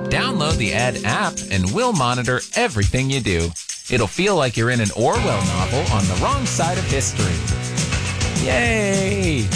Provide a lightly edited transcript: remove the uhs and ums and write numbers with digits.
Download the Ed app and we'll monitor everything you do. It'll feel like you're in an Orwell novel on the wrong side of history. Yay!